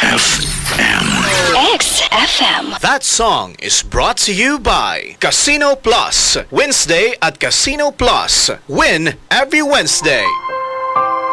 FM. XFM. That song is brought to you by Casino Plus. Wednesday at Casino Plus. Win every Wednesday.